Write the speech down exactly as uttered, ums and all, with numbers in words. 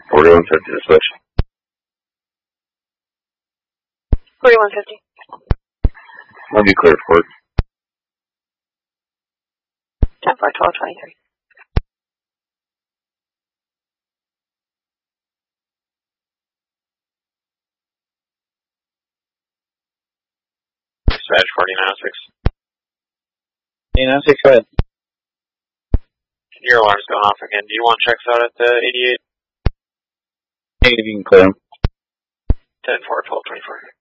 forty-one fifty to switch. forty-one fifty. I'll be clear for it. ten four twelve twenty-three. Dispatch forty-nine oh six. forty-nine oh six, go ahead. Your alarm's going off again. Do you want checks out at the eighty-eight? Negative, you can clear them. ten four twelve twenty-four.